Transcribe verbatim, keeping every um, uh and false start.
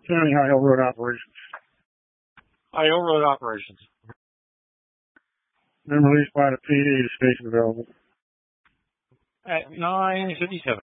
County High Hill Road operations. High Hill Road operations. Been released by the P D to station available. At nine fifty-seven.